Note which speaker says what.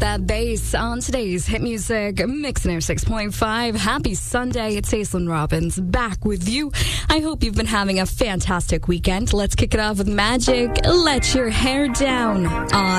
Speaker 1: that bass on today's hit music mix in 6.5. Happy Sunday. It's Aislinn Robbins back with you. I hope you've been having a fantastic weekend. Let's kick it off with Magic. Let Your Hair Down on